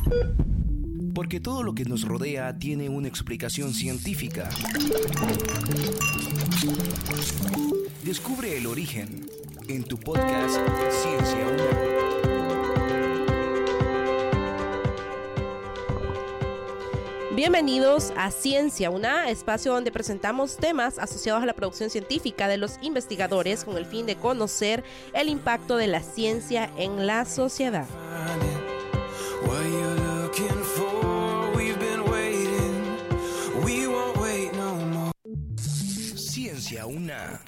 Porque todo lo que nos rodea tiene una explicación científica. Descubre el origen en tu podcast Ciencia UNA. Bienvenidos a Ciencia UNA, espacio donde presentamos temas asociados a la producción científica de los investigadores con el fin de conocer el impacto de la ciencia en la sociedad. Ciencia UNA.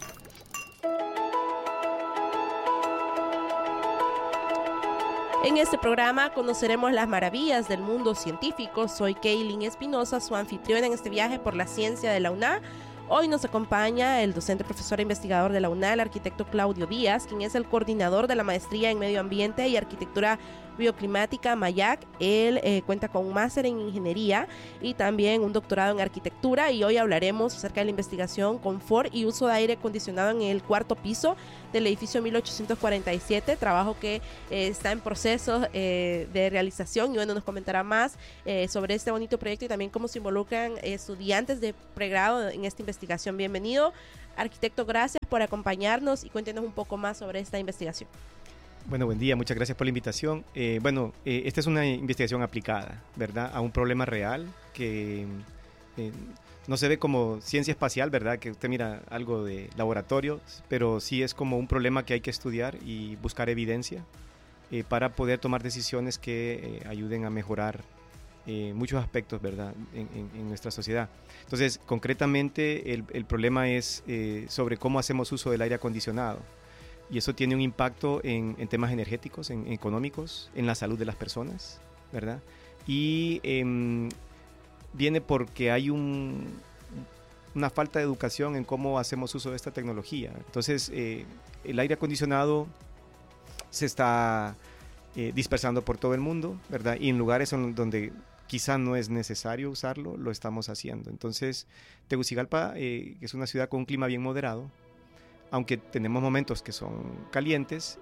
En este programa conoceremos las maravillas del mundo científico. Soy Kaylin Espinosa, su anfitriona en este viaje por la ciencia de la UNA. Hoy nos acompaña el docente, profesor e investigador de la UNA, el arquitecto Claudio Díaz, quien es el coordinador de la maestría en Medio Ambiente y Arquitectura Bioclimática MAYAC. Él cuenta con un máster en ingeniería y también un doctorado en arquitectura, y hoy hablaremos acerca de la investigación, confort y uso de aire acondicionado en el cuarto piso del edificio 1847, trabajo que está en proceso de realización, y bueno, nos comentará más sobre este bonito proyecto y también cómo se involucran estudiantes de pregrado en esta investigación. Bienvenido, arquitecto, gracias por acompañarnos y cuéntenos un poco más sobre esta investigación. Bueno, buen día, muchas gracias por la invitación. Esta es una investigación aplicada, ¿verdad?, a un problema real que no se ve como ciencia espacial, ¿verdad?, que usted mira algo de laboratorio, pero sí es como un problema que hay que estudiar y buscar evidencia para poder tomar decisiones que ayuden a mejorar muchos aspectos, ¿verdad?, en nuestra sociedad. Entonces, concretamente, el problema es sobre cómo hacemos uso del aire acondicionado. Y eso tiene un impacto en temas energéticos, en económicos, en la salud de las personas, ¿verdad? Y viene porque hay una falta de educación en cómo hacemos uso de esta tecnología. Entonces, el aire acondicionado se está dispersando por todo el mundo, ¿verdad? Y en lugares donde quizá no es necesario usarlo, lo estamos haciendo. Entonces, Tegucigalpa, que es una ciudad con un clima bien moderado, aunque tenemos momentos que son calientes,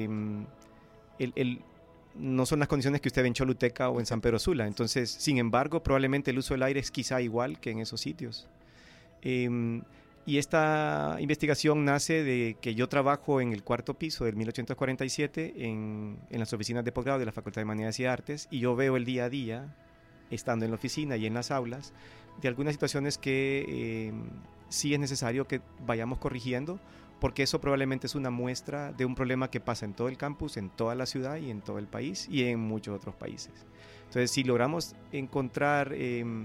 no son las condiciones que usted ve en Choluteca o en San Pedro Sula. Entonces, sin embargo, probablemente el uso del aire es quizá igual que en esos sitios. Y esta investigación nace de que yo trabajo en el cuarto piso del 1847 en las oficinas de posgrado de la Facultad de Humanidades y Artes, y yo veo el día a día, estando en la oficina y en las aulas, de algunas situaciones que sí es necesario que vayamos corrigiendo, porque eso probablemente es una muestra de un problema que pasa en todo el campus, en toda la ciudad y en todo el país y en muchos otros países. Entonces, si logramos encontrar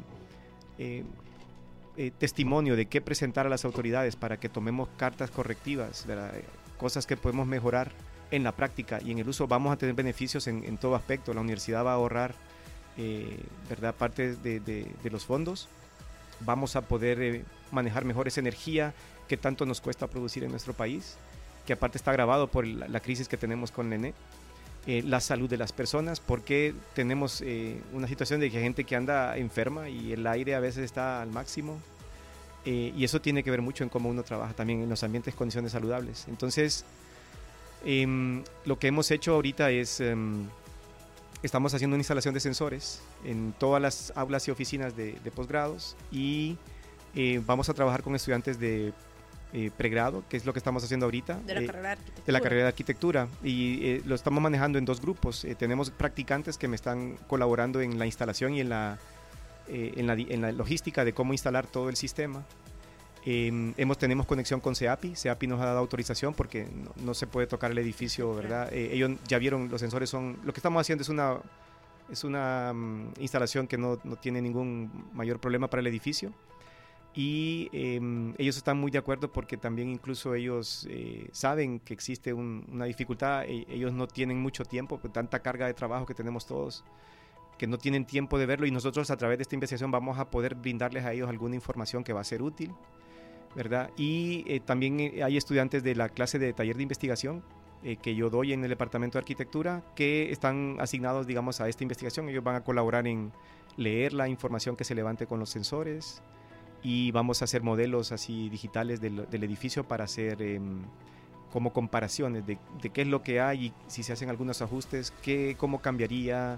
testimonio de qué presentar a las autoridades para que tomemos cartas correctivas, ¿verdad?, cosas que podemos mejorar en la práctica y en el uso, vamos a tener beneficios en todo aspecto. La universidad va a ahorrar ¿verdad?, parte de los fondos. Vamos a poder manejar mejor esa energía que tanto nos cuesta producir en nuestro país, que aparte está agravado por la crisis que tenemos con el ENE. La salud de las personas, porque tenemos una situación de que hay gente que anda enferma y el aire a veces está al máximo, y eso tiene que ver mucho en cómo uno trabaja también en los ambientes, condiciones saludables. Entonces, lo que hemos hecho ahorita es estamos haciendo una instalación de sensores en todas las aulas y oficinas de posgrados, y vamos a trabajar con estudiantes de pregrado, que es lo que estamos haciendo ahorita, de la carrera de arquitectura. De la carrera de arquitectura, y lo estamos manejando en dos grupos. Tenemos practicantes que me están colaborando en la instalación y en la logística de cómo instalar todo el sistema. Tenemos conexión con CEAPI. CEAPI nos ha dado autorización porque no se puede tocar el edificio, ¿verdad? Ellos ya vieron, los sensores lo que estamos haciendo es una instalación que no tiene ningún mayor problema para el edificio, y ellos están muy de acuerdo porque también incluso ellos saben que existe una dificultad. Ellos no tienen mucho tiempo, por tanta carga de trabajo que tenemos todos, que no tienen tiempo de verlo, y nosotros a través de esta investigación vamos a poder brindarles a ellos alguna información que va a ser útil, ¿verdad? Y también hay estudiantes de la clase de taller de investigación que yo doy en el departamento de arquitectura, que están asignados, digamos, a esta investigación. Ellos van a colaborar en leer la información que se levante con los sensores, y vamos a hacer modelos así digitales del edificio para hacer como comparaciones de qué es lo que hay, y si se hacen algunos ajustes, cómo cambiaría,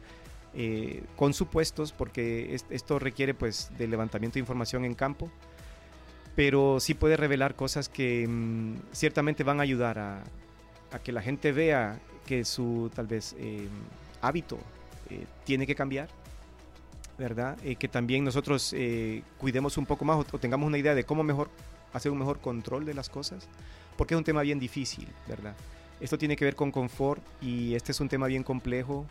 con supuestos, porque esto requiere pues de levantamiento de información en campo, pero sí puede revelar cosas que ciertamente van a ayudar a que la gente vea que su tal vez hábito tiene que cambiar, ¿verdad? Que también nosotros cuidemos un poco más o tengamos una idea de cómo hacer un mejor control de las cosas, porque es un tema bien difícil, ¿verdad? Esto tiene que ver con confort y este es un tema bien complejo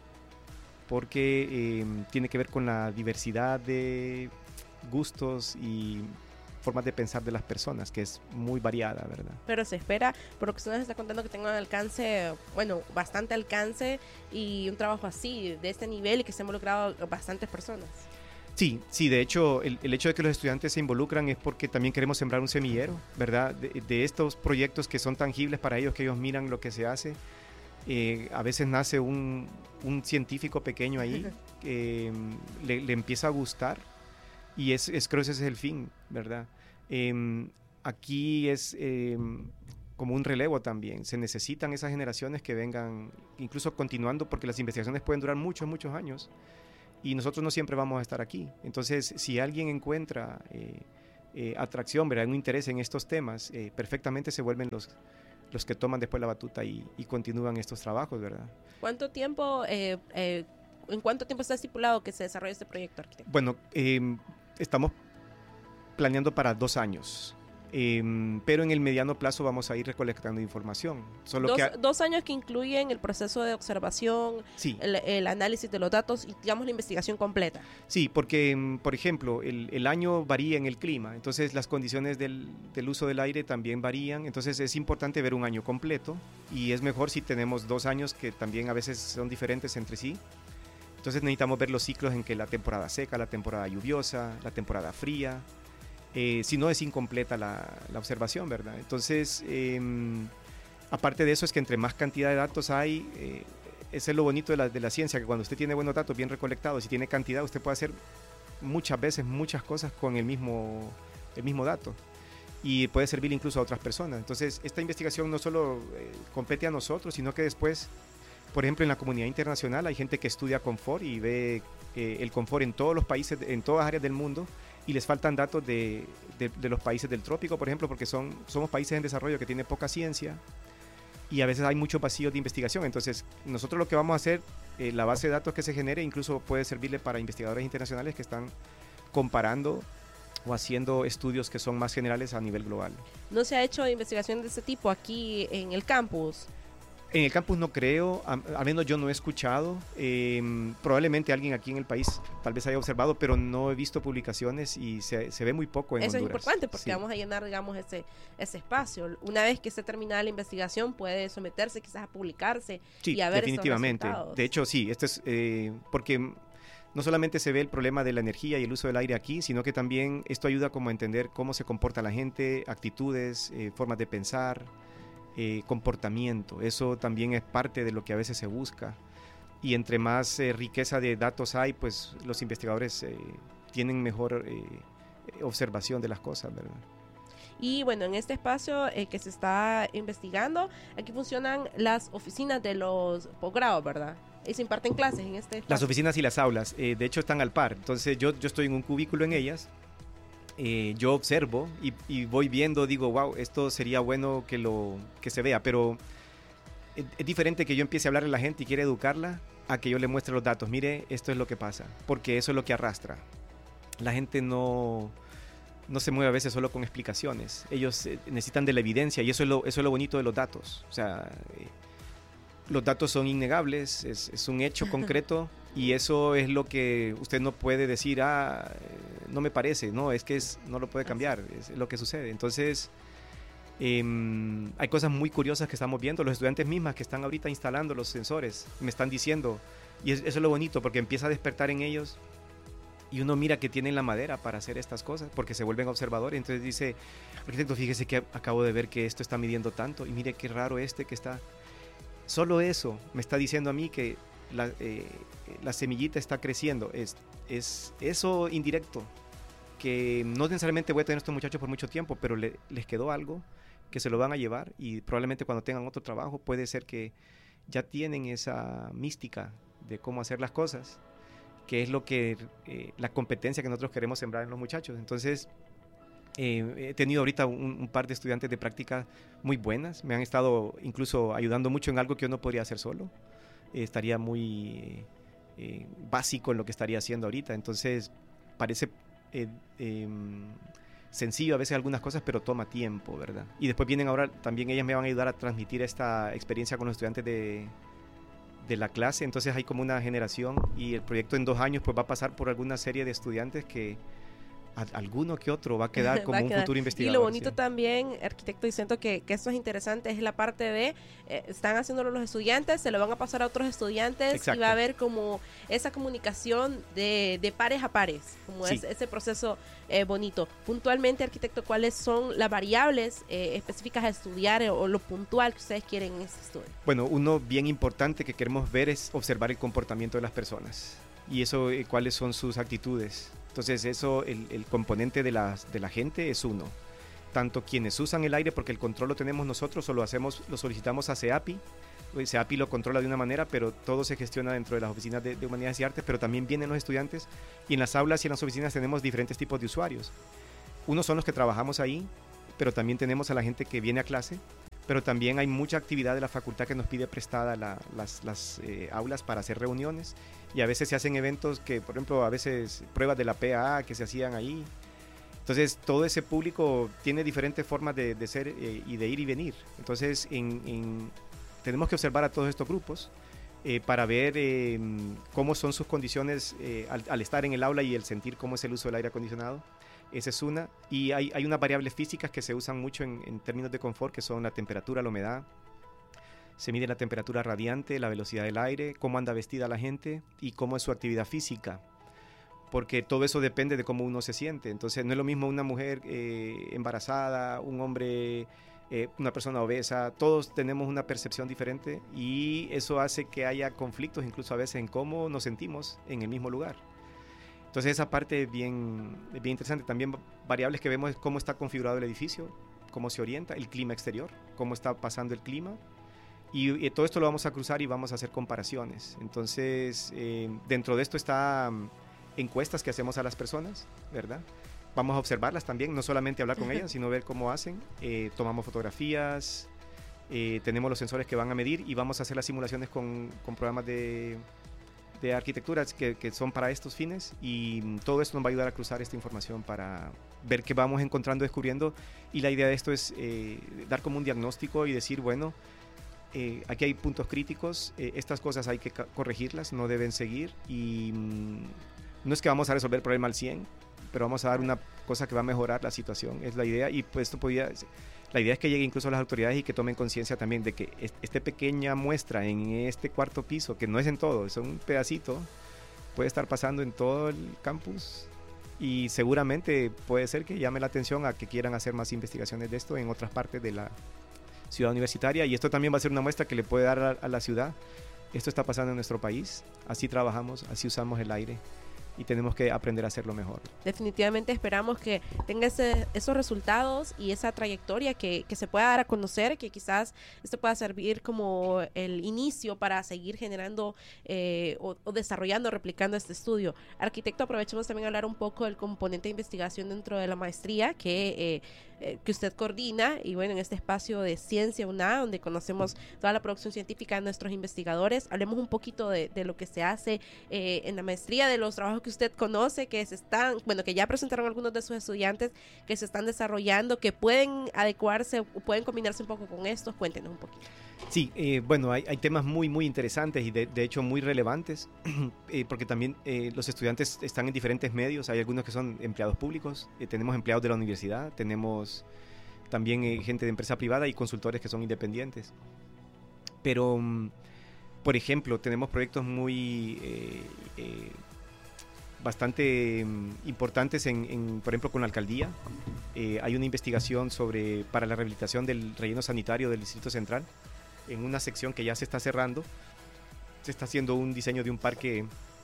porque tiene que ver con la diversidad de gustos y formas de pensar de las personas, que es muy variada, ¿verdad? Pero se espera, por lo que usted nos está contando, que tenga un alcance, bueno, bastante alcance y un trabajo así, de este nivel y que se han involucrado bastantes personas. Sí, de hecho, el hecho de que los estudiantes se involucran es porque también queremos sembrar un semillero, ¿verdad? De estos proyectos que son tangibles para ellos, que ellos miran lo que se hace. A veces nace un científico pequeño ahí que le empieza a gustar y creo que ese es el fin, ¿verdad? Aquí es como un relevo también. Se necesitan esas generaciones que vengan, incluso continuando, porque las investigaciones pueden durar muchos, muchos años y nosotros no siempre vamos a estar aquí. Entonces, si alguien encuentra atracción, ¿verdad?, un interés en estos temas, perfectamente se vuelven los que toman después la batuta y continúan estos trabajos, ¿verdad? ¿Cuánto tiempo, en cuánto tiempo está estipulado que se desarrolle este proyecto, arquitecto? Bueno, estamos planeando para 2 años, pero en el mediano plazo vamos a ir recolectando información. Solo dos años que incluyen el proceso de observación, sí, el análisis de los datos y, digamos, la investigación completa. Sí, porque, por ejemplo, el año varía en el clima, entonces las condiciones del uso del aire también varían, entonces es importante ver un año completo y es mejor si tenemos 2 años que también a veces son diferentes entre sí. Entonces necesitamos ver los ciclos en que la temporada seca, la temporada lluviosa, la temporada fría. Si no es incompleta la observación, ¿verdad? Entonces, aparte de eso es que entre más cantidad de datos hay, ese es lo bonito de la ciencia, que cuando usted tiene buenos datos bien recolectados y tiene cantidad, usted puede hacer muchas veces muchas cosas con el mismo dato y puede servir incluso a otras personas. Entonces, esta investigación no solo compete a nosotros, sino que después, por ejemplo, en la comunidad internacional hay gente que estudia confort y ve el confort en todos los países, en todas áreas del mundo, y les faltan datos de los países del trópico, por ejemplo, porque somos países en desarrollo que tienen poca ciencia y a veces hay muchos vacíos de investigación. Entonces, nosotros lo que vamos a hacer, la base de datos que se genere, incluso puede servirle para investigadores internacionales que están comparando o haciendo estudios que son más generales a nivel global. ¿No se ha hecho investigación de ese tipo aquí en el campus? En el campus no creo, al menos yo no he escuchado. Probablemente alguien aquí en el país tal vez haya observado, pero no he visto publicaciones y se ve muy poco en Honduras. Eso es importante porque sí, vamos a llenar, digamos, ese espacio. Una vez que esté terminada la investigación, puede someterse quizás a publicarse sí, y a ver definitivamente. Esos resultados. De hecho, sí, esto es porque no solamente se ve el problema de la energía y el uso del aire aquí, sino que también esto ayuda como a entender cómo se comporta la gente, actitudes, formas de pensar, comportamiento. Eso también es parte de lo que a veces se busca, y entre más riqueza de datos hay, pues los investigadores tienen mejor observación de las cosas, ¿verdad? Y bueno, en este espacio que se está investigando, aquí funcionan las oficinas de los posgrados, ¿verdad? Y se imparten clases en este espacio. Las oficinas y las aulas, de hecho, están al par. Entonces yo estoy en un cubículo en ellas. Yo observo y voy viendo, digo, wow, esto sería bueno que se vea, pero es diferente que yo empiece a hablarle a la gente y quiera educarla, a que yo le muestre los datos. Mire, esto es lo que pasa, porque eso es lo que arrastra. La gente no se mueve a veces solo con explicaciones. Ellos necesitan de la evidencia, y eso es lo bonito de los datos. O sea, los datos son innegables, es un hecho concreto. Y eso es lo que usted no puede decir, no me parece, no, es que no lo puede cambiar, es lo que sucede. Entonces, hay cosas muy curiosas que estamos viendo. Los estudiantes mismas que están ahorita instalando los sensores me están diciendo, y eso es lo bonito, porque empieza a despertar en ellos, y uno mira que tienen la madera para hacer estas cosas, porque se vuelven observadores. Entonces dice, arquitecto, fíjese que acabo de ver que esto está midiendo tanto, y mire qué raro que está. Solo eso me está diciendo a mí que la semillita está creciendo. Es eso indirecto, que no necesariamente voy a tener a estos muchachos por mucho tiempo, pero les quedó algo que se lo van a llevar, y probablemente cuando tengan otro trabajo puede ser que ya tienen esa mística de cómo hacer las cosas, que es lo que la competencia que nosotros queremos sembrar en los muchachos. Entonces, he tenido ahorita un par de estudiantes de práctica muy buenas, me han estado incluso ayudando mucho en algo que yo no podría hacer solo, estaría muy básico en lo que estaría haciendo ahorita, entonces parece sencillo a veces algunas cosas, pero toma tiempo, ¿verdad? Y después vienen ahora, también ellas me van a ayudar a transmitir esta experiencia con los estudiantes de la clase, entonces hay como una generación y el proyecto en 2 años pues va a pasar por alguna serie de estudiantes que alguno que otro va a quedar como un futuro investigador. Y lo bonito sí. También, arquitecto, y siento que esto es interesante, es la parte de, están haciéndolo los estudiantes, se lo van a pasar a otros estudiantes. Exacto. Y va a haber como esa comunicación de pares a pares, como sí. Ese proceso bonito. Puntualmente, arquitecto, ¿cuáles son las variables específicas a estudiar o lo puntual que ustedes quieren en este estudio? Bueno, uno bien importante que queremos ver es observar el comportamiento de las personas y eso, cuáles son sus actitudes. Entonces eso, el componente de la gente es uno. Tanto quienes usan el aire, porque el control lo tenemos nosotros o lo solicitamos a CEAPI. CEAPI lo controla de una manera, pero todo se gestiona dentro de las oficinas de Humanidades y Artes, pero también vienen los estudiantes y en las aulas y en las oficinas tenemos diferentes tipos de usuarios. Unos son los que trabajamos ahí, pero también tenemos a la gente que viene a clase, pero también hay mucha actividad de la facultad que nos pide prestada las aulas para hacer reuniones y a veces se hacen eventos que, por ejemplo, a veces pruebas de la PAA que se hacían ahí. Entonces, todo ese público tiene diferentes formas de ser y de ir y venir. Entonces, tenemos que observar a todos estos grupos para ver cómo son sus condiciones al estar en el aula y el sentir cómo es el uso del aire acondicionado. Esa es una. Y hay unas variables físicas que se usan mucho en términos de confort, que son la temperatura, la humedad. Se mide la temperatura radiante, la velocidad del aire, cómo anda vestida la gente y cómo es su actividad física. Porque todo eso depende de cómo uno se siente. Entonces, no es lo mismo una mujer embarazada, un hombre, una persona obesa. Todos tenemos una percepción diferente y eso hace que haya conflictos, incluso a veces en cómo nos sentimos en el mismo lugar. Entonces esa parte es bien interesante. También variables que vemos es cómo está configurado el edificio, cómo se orienta, el clima exterior, cómo está pasando el clima. Y todo esto lo vamos a cruzar y vamos a hacer comparaciones. Entonces, dentro de esto está encuestas que hacemos a las personas, ¿verdad? Vamos a observarlas también, no solamente hablar con ellas, sino ver cómo hacen. Tomamos fotografías, tenemos los sensores que van a medir y vamos a hacer las simulaciones con programas de arquitectura que son para estos fines y todo esto nos va a ayudar a cruzar esta información para ver qué vamos encontrando, descubriendo y la idea de esto es dar como un diagnóstico y decir, bueno, aquí hay puntos críticos, estas cosas hay que corregirlas, no deben seguir y no es que vamos a resolver el problema al 100, pero vamos a dar una cosa que va a mejorar la situación, es la idea y pues la idea es que llegue incluso a las autoridades y que tomen conciencia también de que esta pequeña muestra en este 4º piso, que no es en todo, es un pedacito, puede estar pasando en todo el campus y seguramente puede ser que llame la atención a que quieran hacer más investigaciones de esto en otras partes de la ciudad universitaria y esto también va a ser una muestra que le puede dar a la ciudad, esto está pasando en nuestro país, así trabajamos, así usamos el aire. Y tenemos que aprender a hacerlo mejor. Definitivamente esperamos que tenga esos resultados y esa trayectoria que se pueda dar a conocer, que quizás esto pueda servir como el inicio para seguir generando o desarrollando, replicando este estudio. Arquitecto, aprovechemos también a hablar un poco del componente de investigación dentro de la maestría que usted coordina y bueno, en este espacio de Ciencia UNA, donde conocemos toda la producción científica de nuestros investigadores. Hablemos un poquito de lo que se hace en la maestría, de los trabajos que usted conoce, que ya presentaron algunos de sus estudiantes, que se están desarrollando, que pueden adecuarse o pueden combinarse un poco con estos. Cuéntenos un poquito. Sí, bueno, hay temas muy interesantes y de hecho muy relevantes, porque también los estudiantes están en diferentes medios, hay algunos que son empleados públicos, tenemos empleados de la universidad, tenemos también gente de empresa privada y consultores que son independientes. Pero, por ejemplo, tenemos proyectos bastante importantes por ejemplo, con la alcaldía. Hay una investigación para la rehabilitación del relleno sanitario del Distrito Central, en una sección que ya se está cerrando. Se está haciendo un diseño de un parque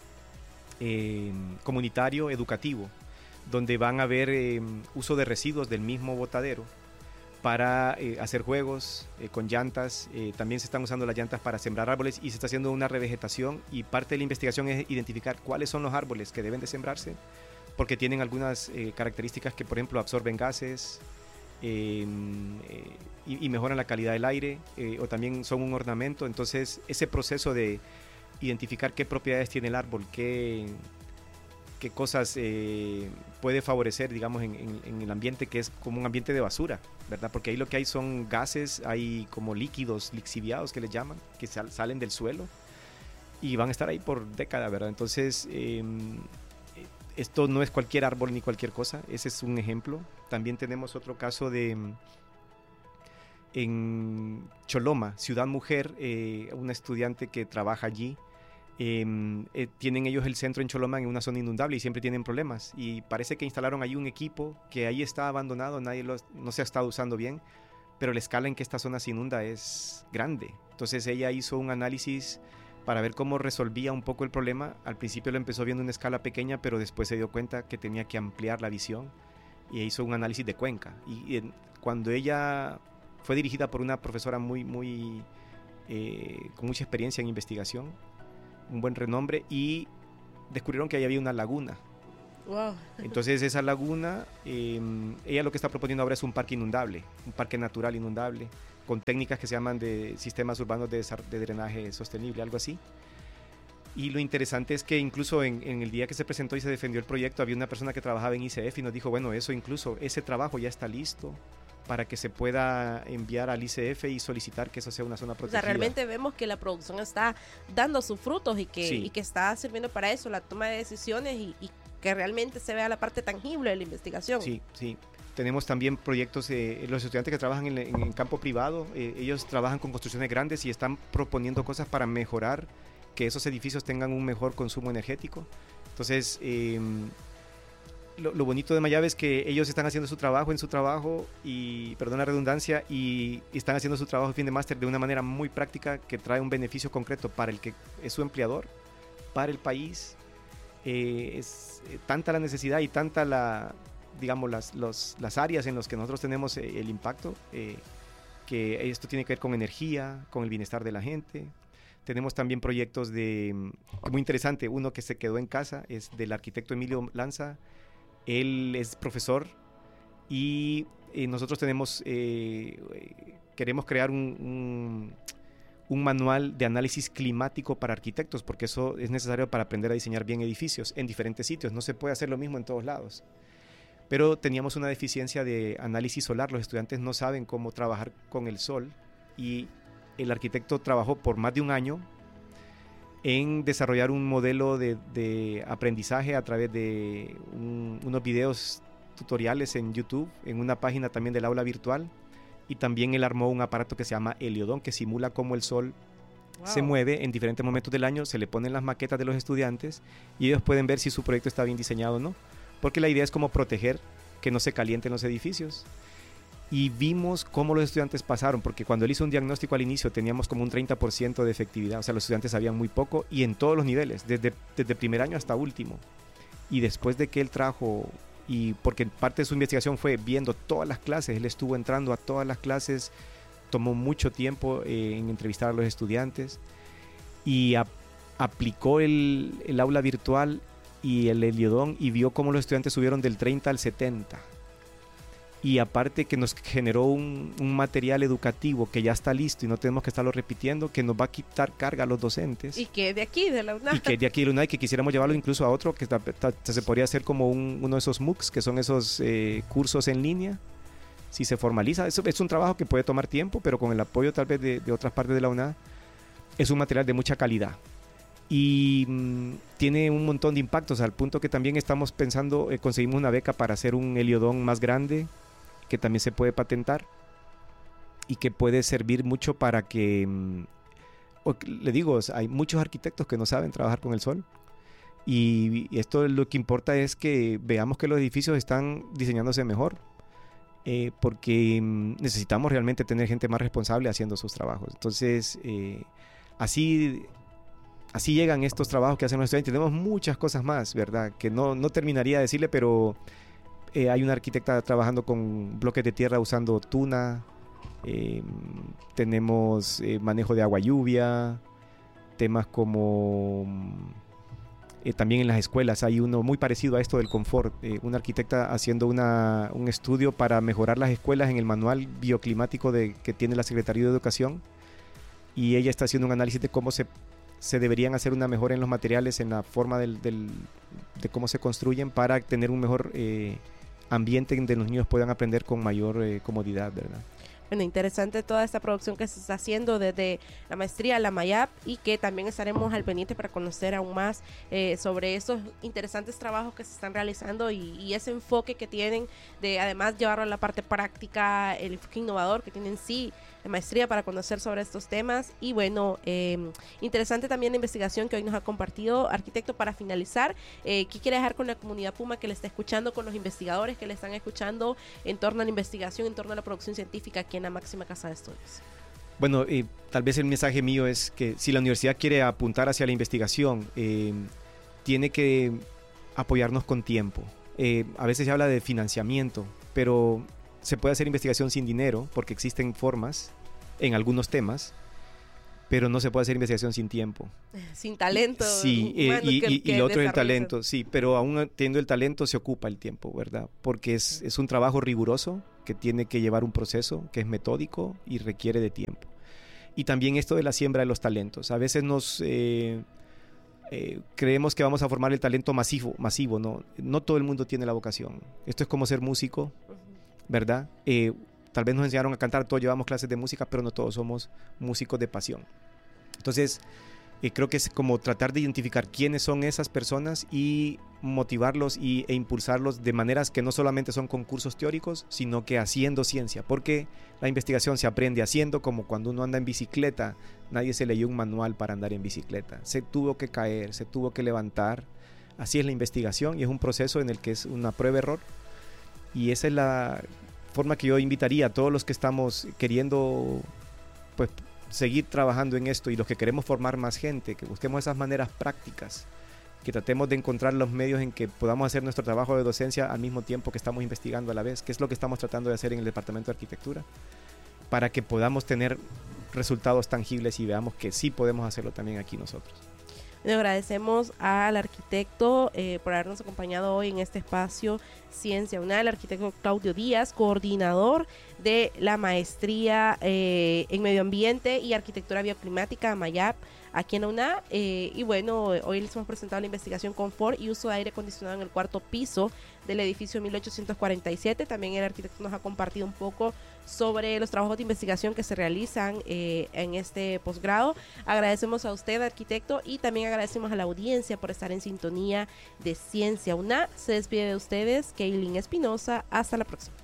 comunitario educativo, donde van a haber uso de residuos del mismo botadero para hacer juegos con llantas. También se están usando las llantas para sembrar árboles y se está haciendo una revegetación, y parte de la investigación es identificar cuáles son los árboles que deben de sembrarse, porque tienen algunas características que, por ejemplo, absorben gases y mejoran la calidad del aire, o también son un ornamento. Entonces, ese proceso de identificar qué propiedades tiene el árbol, qué cosas puede favorecer, digamos, en el ambiente, que es como un ambiente de basura, ¿verdad? Porque ahí lo que hay son gases, hay como líquidos lixiviados que les llaman, que salen del suelo y van a estar ahí por décadas, ¿verdad? Entonces, esto no es cualquier árbol ni cualquier cosa, ese es un ejemplo. También tenemos otro caso en Choloma, Ciudad Mujer, una estudiante que trabaja allí. Tienen ellos el centro en Choloma en una zona inundable y siempre tienen problemas, y parece que instalaron ahí un equipo que ahí está abandonado, no se ha estado usando bien, pero la escala en que esta zona se inunda es grande. Entonces ella hizo un análisis para ver cómo resolvía un poco el problema. Al principio lo empezó viendo en una escala pequeña, pero después se dio cuenta que tenía que ampliar la visión y hizo un análisis de cuenca. Cuando ella fue dirigida por una profesora con mucha experiencia en investigación, un buen renombre, y descubrieron que ahí había una laguna. Wow. Entonces esa laguna, ella lo que está proponiendo ahora es un parque inundable, un parque natural inundable, con técnicas que se llaman de sistemas urbanos de drenaje sostenible, algo así. Y lo interesante es que incluso en el día que se presentó y se defendió el proyecto, había una persona que trabajaba en ICF y nos dijo, bueno, ese trabajo ya está listo para que se pueda enviar al ICF y solicitar que eso sea una zona protegida. O sea, realmente vemos que la producción está dando sus frutos y que, sí, y que está sirviendo para eso, la toma de decisiones, y que realmente se vea la parte tangible de la investigación. Sí, sí. Tenemos también proyectos, los estudiantes que trabajan en campo privado, ellos trabajan con construcciones grandes y están proponiendo cosas para mejorar que esos edificios tengan un mejor consumo energético. Entonces, lo bonito de Mayave es que ellos están haciendo su trabajo, y, perdón la redundancia, y están haciendo su trabajo de fin de máster de una manera muy práctica que trae un beneficio concreto para el que es su empleador, para el país. Es tanta la necesidad y tanta las áreas en las que nosotros tenemos el impacto, que esto tiene que ver con energía, con el bienestar de la gente. Tenemos también proyectos muy interesante, uno que se quedó en casa, es del arquitecto Emilio Lanza. Él es profesor y nosotros queremos crear un manual de análisis climático para arquitectos, porque eso es necesario para aprender a diseñar bien edificios en diferentes sitios. No se puede hacer lo mismo en todos lados. Pero teníamos una deficiencia de análisis solar. Los estudiantes no saben cómo trabajar con el sol, y el arquitecto trabajó por más de un año en desarrollar un modelo de aprendizaje a través de unos videos tutoriales en YouTube, en una página también del aula virtual, y también él armó un aparato que se llama Heliodón, que simula cómo el sol se mueve en diferentes momentos del año. Se le ponen las maquetas de los estudiantes y ellos pueden ver si su proyecto está bien diseñado o no, porque la idea es como proteger que no se calienten los edificios. Y vimos cómo los estudiantes pasaron, porque cuando él hizo un diagnóstico al inicio teníamos como un 30% de efectividad, o sea, los estudiantes sabían muy poco, y en todos los niveles, desde primer año hasta último. Y después de que él trajo, y porque parte de su investigación fue viendo todas las clases, él estuvo entrando a todas las clases, tomó mucho tiempo en entrevistar a los estudiantes, y aplicó el aula virtual y el Heliodón, y vio cómo los estudiantes subieron del 30 al 70. Y aparte que nos generó un material educativo que ya está listo y no tenemos que estarlo repitiendo, que nos va a quitar carga a los docentes. Y que de aquí, de la UNA. Y que de aquí de la UNA, y que quisiéramos llevarlo incluso a otro, que se podría hacer como uno de esos MOOCs, que son esos cursos en línea, si se formaliza. Eso es un trabajo que puede tomar tiempo, pero con el apoyo tal vez de otras partes de la UNA, es un material de mucha calidad. Y tiene un montón de impactos, al punto que también estamos pensando, conseguimos una beca para hacer un Heliodón más grande, que también se puede patentar y que puede servir mucho para que, le digo, hay muchos arquitectos que no saben trabajar con el sol, y esto lo que importa es que veamos que los edificios están diseñándose mejor, porque necesitamos realmente tener gente más responsable haciendo sus trabajos. Entonces, así llegan estos trabajos que hacen los estudiantes. Tenemos muchas cosas más, ¿verdad? Que no terminaría de decirle, pero hay una arquitecta trabajando con bloques de tierra usando tuna. Tenemos manejo de agua lluvia, temas como también en las escuelas hay uno muy parecido a esto del confort, una arquitecta haciendo un estudio para mejorar las escuelas en el manual bioclimático que tiene la Secretaría de Educación, y ella está haciendo un análisis de cómo se deberían hacer una mejora en los materiales, en la forma de cómo se construyen, para tener un mejor ambiente donde los niños puedan aprender con mayor comodidad, ¿verdad? Bueno, interesante toda esta producción que se está haciendo desde la maestría, la MAYAP, y que también estaremos al pendiente para conocer aún más sobre esos interesantes trabajos que se están realizando y ese enfoque que tienen de además llevarlo a la parte práctica, el enfoque innovador que tienen la maestría para conocer sobre estos temas. Y bueno, interesante también la investigación que hoy nos ha compartido. Arquitecto, para finalizar, ¿qué quiere dejar con la comunidad Puma que le está escuchando, con los investigadores que le están escuchando en torno a la investigación, en torno a la producción científica aquí en la máxima casa de estudios? Bueno, tal vez el mensaje mío es que si la universidad quiere apuntar hacia la investigación, tiene que apoyarnos con tiempo. A veces se habla de financiamiento, pero se puede hacer investigación sin dinero porque existen formas en algunos temas, pero no se puede hacer investigación sin tiempo. Sin talento. Sí, y lo otro es el talento, sí, pero aún teniendo el talento se ocupa el tiempo, ¿verdad? Porque es un trabajo riguroso que tiene que llevar un proceso que es metódico y requiere de tiempo. Y también esto de la siembra de los talentos. A veces nos creemos que vamos a formar el talento masivo, ¿no? No todo el mundo tiene la vocación. Esto es como ser músico, ¿verdad? Tal vez nos enseñaron a cantar, todos llevamos clases de música, pero no todos somos músicos de pasión. Entonces, creo que es como tratar de identificar quiénes son esas personas y motivarlos e impulsarlos de maneras que no solamente son concursos teóricos, sino que haciendo ciencia, porque la investigación se aprende haciendo, como cuando uno anda en bicicleta. Nadie se leyó un manual para andar en bicicleta, se tuvo que caer, se tuvo que levantar. Así es la investigación, y es un proceso en el que es una prueba-error, y esa es la forma que yo invitaría a todos los que estamos queriendo pues seguir trabajando en esto, y los que queremos formar más gente, que busquemos esas maneras prácticas, que tratemos de encontrar los medios en que podamos hacer nuestro trabajo de docencia al mismo tiempo que estamos investigando a la vez, que es lo que estamos tratando de hacer en el Departamento de Arquitectura, para que podamos tener resultados tangibles y veamos que sí podemos hacerlo también aquí nosotros. Le agradecemos al arquitecto por habernos acompañado hoy en este espacio Ciencia UNA, el arquitecto Claudio Díaz, coordinador de la maestría en Medio Ambiente y Arquitectura Bioclimática, MAYAP, aquí en la UNA. Y bueno, hoy les hemos presentado la investigación confort y uso de aire acondicionado en el cuarto piso del edificio 1847. También el arquitecto nos ha compartido un poco sobre los trabajos de investigación que se realizan en este posgrado. Agradecemos a usted, arquitecto, y también agradecemos a la audiencia por estar en sintonía de Ciencia UNA. Se despide de ustedes, Kaylin Espinosa. Hasta la próxima.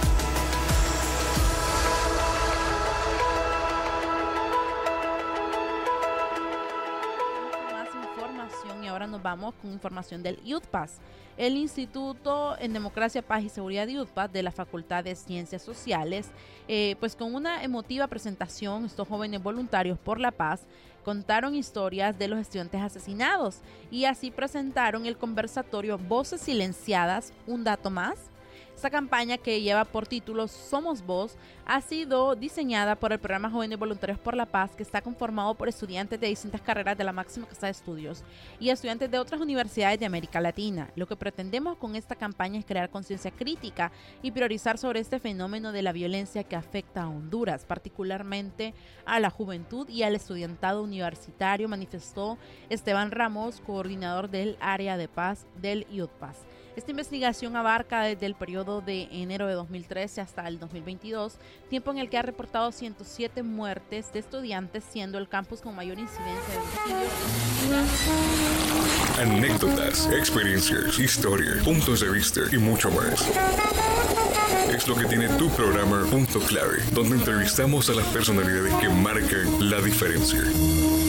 Ahora nos vamos con información del IUTPAS, el Instituto en Democracia, Paz y Seguridad de IUTPAS de la Facultad de Ciencias Sociales, pues con una emotiva presentación, estos jóvenes voluntarios por la paz contaron historias de los estudiantes asesinados y así presentaron el conversatorio Voces Silenciadas, un dato más. Esta campaña, que lleva por título Somos Voz, ha sido diseñada por el programa Jóvenes Voluntarios por la Paz, que está conformado por estudiantes de distintas carreras de la máxima casa de estudios y estudiantes de otras universidades de América Latina. Lo que pretendemos con esta campaña es crear conciencia crítica y priorizar sobre este fenómeno de la violencia que afecta a Honduras, particularmente a la juventud y al estudiantado universitario, manifestó Esteban Ramos, coordinador del área de paz del IUTPAS. Esta investigación abarca desde el periodo de enero de 2013 hasta el 2022, tiempo en el que ha reportado 107 muertes de estudiantes, siendo el campus con mayor incidencia de homicidios. Anécdotas, experiencias, historias, puntos de vista y mucho más. Es lo que tiene tu programa Punto Clave, donde entrevistamos a las personalidades que marcan la diferencia.